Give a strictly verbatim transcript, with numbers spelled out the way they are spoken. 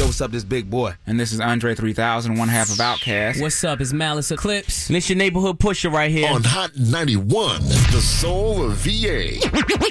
Yo, what's up, this big boy? And this is Andre three thousand, one half of Outkast. What's up, it's Malice Eclipse. And it's your neighborhood pusher right here. On Hot ninety-one, the soul of V A.